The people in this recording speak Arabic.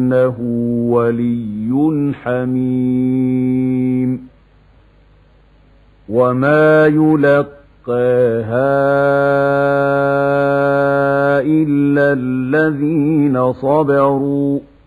إنه ولي حميم وما يلقاها إلا الذين صبروا